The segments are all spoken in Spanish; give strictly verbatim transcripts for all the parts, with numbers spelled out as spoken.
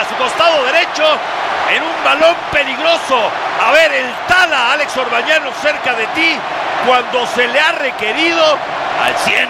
a su costado derecho en un balón peligroso. A ver, el Tala, Alex Orbañano, cerca de ti cuando se le ha requerido al cien.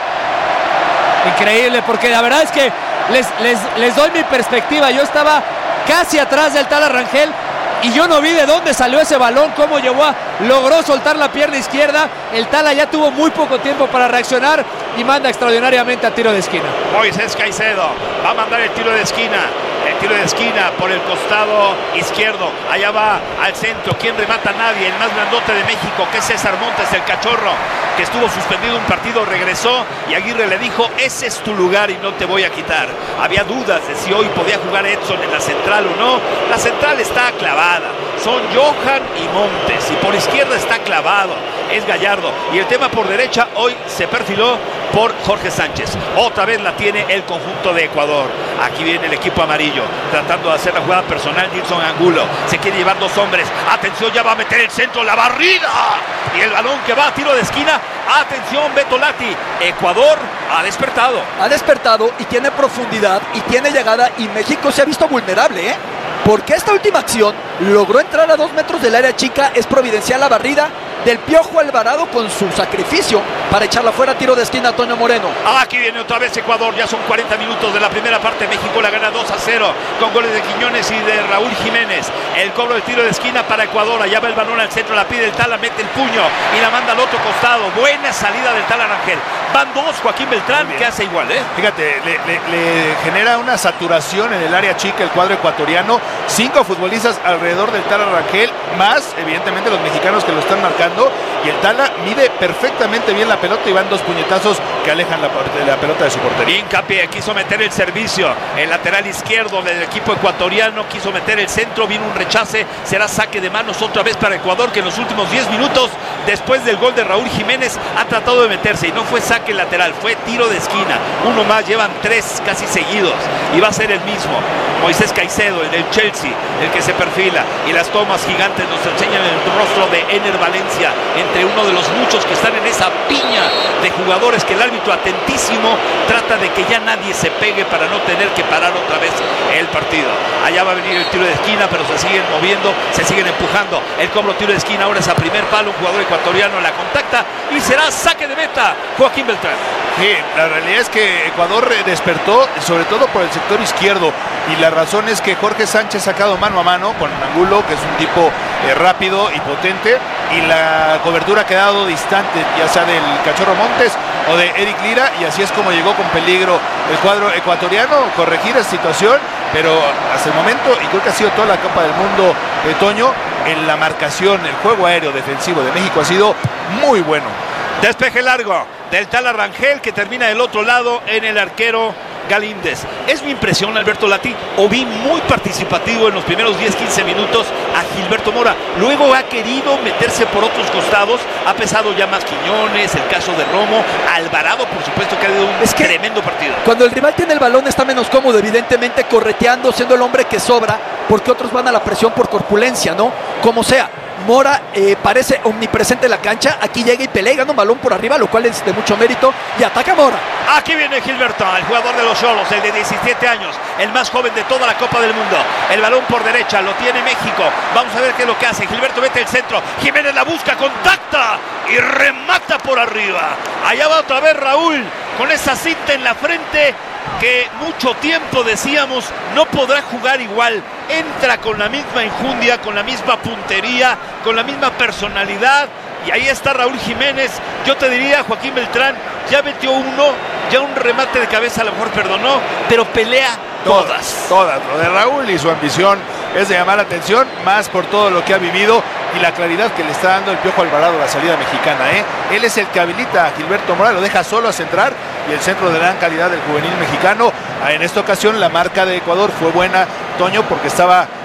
Increíble, porque la verdad es que les, les, les doy mi perspectiva. Yo estaba casi atrás del Tala Rangel y yo no vi de dónde salió ese balón, cómo llevó a, logró soltar la pierna izquierda. El Tala ya tuvo muy poco tiempo para reaccionar y manda extraordinariamente a tiro de esquina. Moisés Caicedo va a mandar el tiro de esquina. El tiro de esquina por el costado izquierdo. Allá va al centro. ¿Quién remata? Nadie. El más grandote de México, que es César Montes, el cachorro, que estuvo suspendido un partido, regresó y Aguirre le dijo: ese es tu lugar y no te voy a quitar. Había dudas de si hoy podía jugar Edson en la central o no. La central está clavada. Son Johan y Montes. Y por izquierda está clavado. Es Gallardo. Y el tema por derecha hoy se perfiló por Jorge Sánchez. Otra vez la tiene el conjunto de Ecuador. Aquí viene el equipo amarillo tratando de hacer la jugada personal. Nilson Angulo se quiere llevar dos hombres. Atención, ya va a meter el centro, la barrida. Y el balón que va a tiro de esquina. Atención, Beto Lati. Ecuador ha despertado. Ha despertado y tiene profundidad y tiene llegada. Y México se ha visto vulnerable, ¿eh? Porque esta última acción logró entrar a dos metros del área chica. Es providencial la barrida del Piojo Alvarado con su sacrificio para echarla fuera a tiro de esquina a Toño Moreno. Aquí viene otra vez Ecuador. Ya son cuarenta minutos de la primera parte. México la gana dos a cero con goles de Quiñones y de Raúl Jiménez. El cobro del tiro de esquina para Ecuador. Allá va el balón al centro, la pide el Tala, mete el puño y la manda al otro costado. Buena salida del Tala Rangel. Van dos, Joaquín Beltrán, que hace igual, ¿eh? Fíjate, le, le, le genera una saturación en el área chica el cuadro ecuatoriano. Cinco futbolistas alrededor del Tala Rangel, más evidentemente los mexicanos que lo están marcando. Y el Tala mide perfectamente bien la pelota y van dos puñetazos que alejan la, la pelota de su portería. Hincapié quiso meter el servicio. El lateral izquierdo del equipo ecuatoriano quiso meter el centro. Vino un rechace. Será saque de manos otra vez para Ecuador, que en los últimos diez minutos, después del gol de Raúl Jiménez, ha tratado de meterse. Y no fue saque lateral, fue tiro de esquina. Uno más, llevan tres casi seguidos. Y va a ser el mismo. Moisés Caicedo, el del Chelsea, el que se perfila. Y las tomas gigantes nos enseñan el rostro de Ener Valencia, entre uno de los muchos que están en esa piña de jugadores que el árbitro, atentísimo, trata de que ya nadie se pegue para no tener que parar otra vez el partido. Allá va a venir el tiro de esquina, pero se siguen moviendo, se siguen empujando. El cobro tiro de esquina ahora es a primer palo. Un jugador ecuatoriano la contacta y será saque de meta. Joaquín Beltrán. Sí, la realidad es que Ecuador despertó, sobre todo por el sector izquierdo, y la razón es que Jorge Sánchez ha sacado mano a mano con Angulo, que es un tipo eh, rápido y potente, y la cobertura ha quedado distante, ya sea del Cachorro Montes o de Eric Lira, y así es como llegó con peligro el cuadro ecuatoriano, corregir esa situación, pero hasta el momento, y creo que ha sido toda la Copa del Mundo de Toño, en la marcación, el juego aéreo defensivo de México ha sido muy bueno. Despeje largo del Tala Rangel, que termina del otro lado en el arquero Galíndez. Es mi impresión, Alberto Lati, o vi muy participativo en los primeros diez quince minutos a Gilberto Mora. Luego ha querido meterse por otros costados, ha pesado ya más Quiñones, el caso de Romo, Alvarado, por supuesto, que ha dado un es que tremendo partido. Cuando el rival tiene el balón está menos cómodo, evidentemente correteando, siendo el hombre que sobra, porque otros van a la presión por corpulencia, ¿no? Como sea. Mora eh, parece omnipresente en la cancha. Aquí llega y pelea y gana un balón por arriba, lo cual es de mucho mérito. Y ataca Mora. Aquí viene Gilberto, el jugador de los Xolos, el de diecisiete años, el más joven de toda la Copa del Mundo. El balón por derecha, lo tiene México. Vamos a ver qué es lo que hace. Gilberto mete el centro. Jiménez la busca, contacta y remata por arriba. Allá va otra vez Raúl con esa cinta en la frente, que mucho tiempo decíamos no podrá jugar igual. Entra con la misma enjundia, con la misma puntería, con la misma personalidad. Y ahí está Raúl Jiménez. Yo te diría, Joaquín Beltrán, ya metió uno, ya un remate de cabeza a lo mejor perdonó, pero pelea todas. Todas, todas. Lo de Raúl y su ambición es de llamar la atención, más por todo lo que ha vivido y la claridad que le está dando el Piojo Alvarado a la salida mexicana, ¿eh? Él es el que habilita a Gilberto Mora, lo deja solo a centrar, y el centro de gran calidad del juvenil mexicano. En esta ocasión la marca de Ecuador fue buena, Toño, porque estaba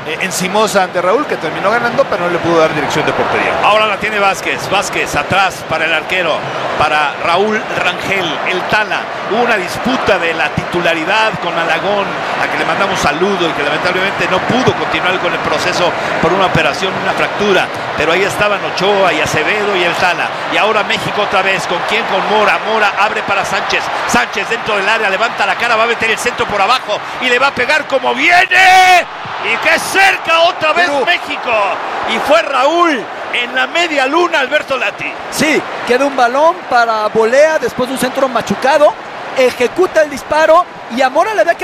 eh, encimosa ante Raúl, que terminó ganando, pero no le pudo dar dirección de portería. Ahora la tiene Vázquez, Vázquez atrás para el arquero, para Raúl Rangel, el Tala. Hubo una disputa de la titularidad con Alagón, a que le mandamos saludo y que lamentablemente no pudo continuar con el proceso por una operación, una fractura. Pero ahí estaban Ochoa y Acevedo y el Tala. Y ahora México otra vez, ¿con quién? Con Mora. Mora abre para Sánchez. Sánchez dentro del área, levanta la cara, va a meter el centro por abajo y le va a pegar como viene. Y que cerca otra vez Perú. México. Y fue Raúl en la media luna, Alberto Lati. Sí, queda un balón para volea después de un centro machucado, ejecuta el disparo y a Mora le había